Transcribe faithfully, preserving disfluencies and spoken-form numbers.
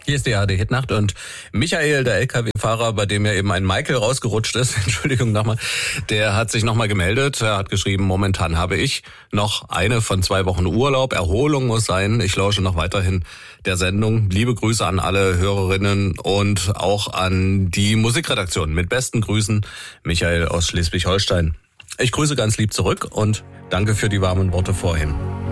Hier ist die A R D-Hitnacht und Michael, der L K W-Fahrer, bei dem ja eben ein Michael rausgerutscht ist, Entschuldigung nochmal, der hat sich nochmal gemeldet. Er hat geschrieben, momentan habe ich noch eine von zwei Wochen Urlaub. Erholung muss sein. Ich lausche noch weiterhin der Sendung. Liebe Grüße an alle Hörerinnen und auch an die Musikredaktion. Mit besten Grüßen, Michael aus Schleswig-Holstein. Ich grüße ganz lieb zurück und danke für die warmen Worte vorhin.